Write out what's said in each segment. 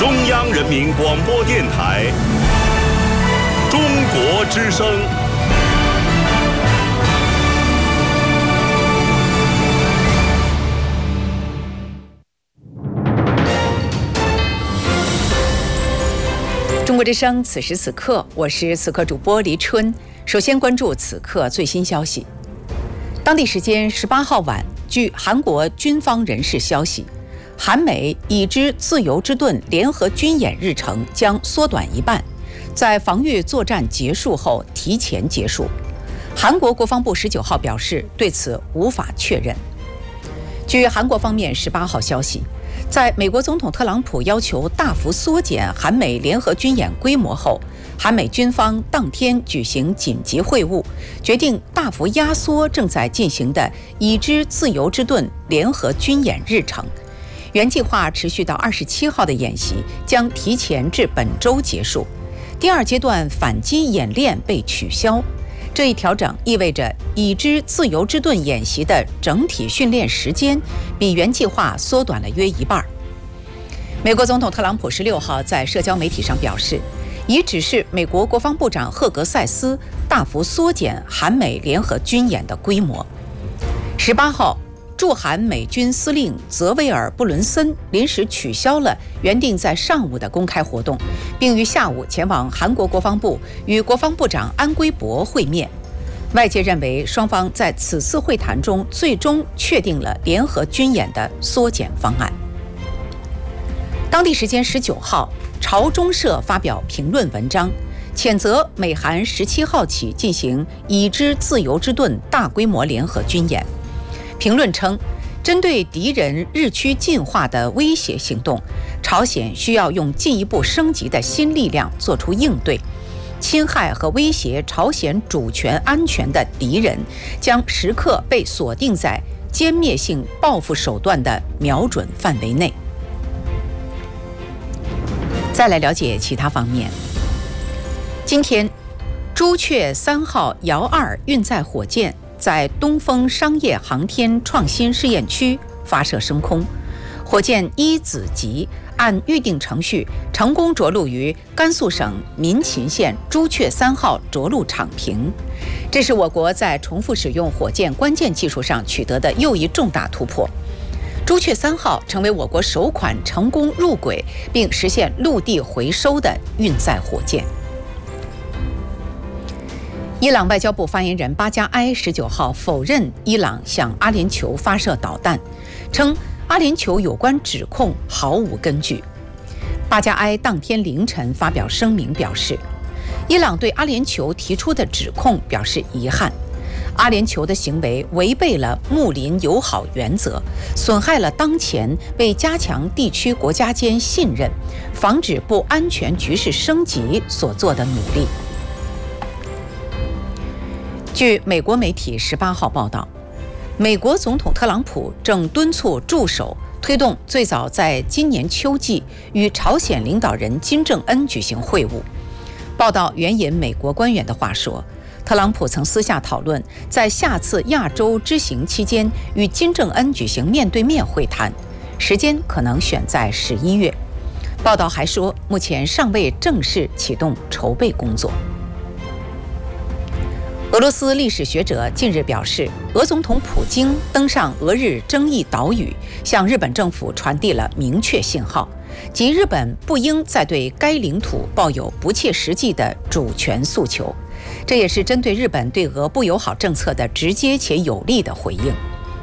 中央人民广播电台中国之声。 中国之声，此时此刻，我是此刻主播黎春。首先关注此刻最新消息。当地时间18号晚，据韩国军方人士消息，韩美已知自由之盾联合军演日程将缩短一半，在防御作战结束后提前结束。韩国国防部19号表示，对此无法确认。据韩国方面18号消息，在美国总统特朗普要求大幅缩减韩美联合军演规模后，韩美军方当天举行紧急会晤，决定大幅压缩正在进行的已知自由之盾联合军演日程。原计划持续到27号的演习将提前至本周结束，第二阶段反击演练被取消。这一调整意味着已知自由之盾演习的整体训练时间比原计划缩短了约一半。美国总统特朗普16号在社交媒体上表示，已指示美国国防部长赫格塞斯大幅缩减韩美联合军演的规模。18号，驻韩美军司令泽维尔·布伦森临时取消了原定在上午的公开活动，并于下午前往韩国国防部与国防部长安圭博会面。外界认为，双方在此次会谈中最终确定了联合军演的缩减方案。当地时间19号，朝中社发表评论文章，谴责美韩17号起进行已知自由之盾大规模联合军演。评论称，针对敌人日趋进化的威胁行动，朝鲜需要用进一步升级的新力量做出应对。侵害和威胁朝鲜主权安全的敌人将时刻被锁定在歼灭性报复手段的瞄准范围内。再来了解其他方面。今天，朱雀3号遥2运载火箭在东风商业航天创新试验区发射升空，火箭一子级按预定程序成功着陆于甘肃省民勤县朱雀3号着陆场坪，这是我国在重复使用火箭关键技术上取得的又一重大突破。朱雀3号成为我国首款成功入轨并实现陆地回收的运载火箭。伊朗外交部发言人巴加埃19号否认伊朗向阿联酋发射导弹，称阿联酋有关指控毫无根据。巴加埃当天凌晨发表声明表示，伊朗对阿联酋提出的指控表示遗憾，阿联酋的行为违背了睦邻友好原则，损害了当前为加强地区国家间信任、防止不安全局势升级所做的努力。据美国媒体18号报道，美国总统特朗普正敦促助手推动最早在今年秋季与朝鲜领导人金正恩举行会晤。报道援引美国官员的话说，特朗普曾私下讨论在下次亚洲之行期间与金正恩举行面对面会谈，时间可能选在11月。报道还说，目前尚未正式启动筹备工作。俄罗斯历史学者近日表示，俄总统普京登上俄日争议岛屿，向日本政府传递了明确信号，即日本不应再对该领土抱有不切实际的主权诉求。这也是针对日本对俄不友好政策的直接且有力的回应。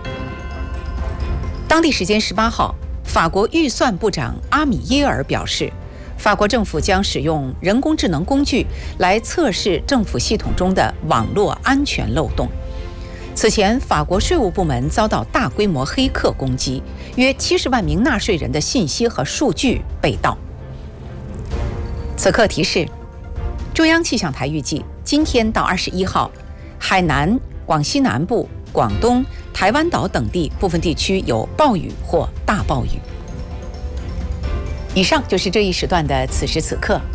当地时间18号，法国预算部长阿米耶尔表示，法国政府将使用人工智能工具来测试政府系统中的网络安全漏洞。此前，法国税务部门遭到大规模黑客攻击，约70万名纳税人的信息和数据被盗。此刻提示：中央气象台预计，今天到21号，海南、广西南部、广东、台湾岛等地部分地区有暴雨或大暴雨。以上就是这一时段的此时此刻，